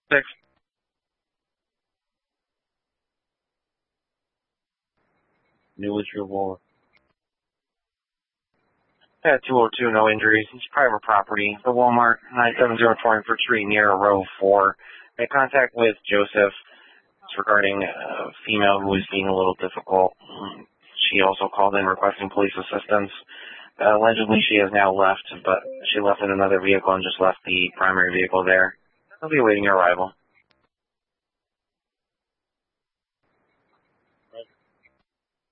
6. New retrieval. Yeah, 202, no injuries. It's private property. The Walmart, 970 Torringford Street near row 4. Made contact with Joseph. It's regarding a female who was being a little difficult. She also called in requesting police assistance. Allegedly, she has now left, but she left in another vehicle and just left the primary vehicle there. I'll be awaiting your arrival.